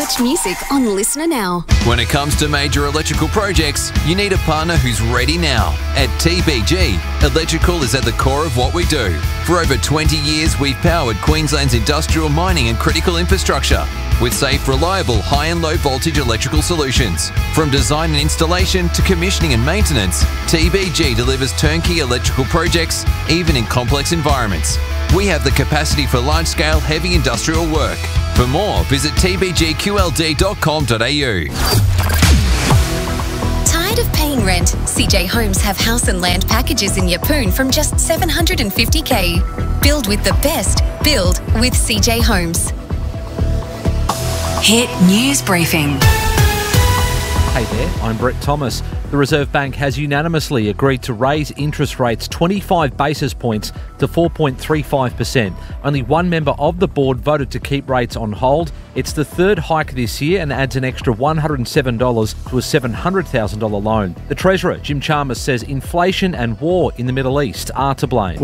much music on Listener Now. When it comes to major electrical projects, you need a partner who's ready now. At TBG, electrical is at the core of what we do. For over 20 years, we've powered Queensland's industrial, mining and critical infrastructure with safe, reliable, high and low voltage electrical solutions. From design and installation to commissioning and maintenance, TBG delivers turnkey electrical projects, even in complex environments. We have the capacity for large-scale heavy industrial work. For more, visit tbgqld.com.au. Tired of paying rent? CJ Homes have house and land packages in Yeppoon from just $750K. Build with the best. Build with CJ Homes. Hit News Briefing. Hey there, I'm Brett Thomas. The Reserve Bank has unanimously agreed to raise interest rates 25 basis points to 4.35%. Only one member of the board voted to keep rates on hold. It's the third hike this year and adds an extra $107 to a $700,000 loan. The Treasurer, Jim Chalmers, says inflation and war in the Middle East are to blame.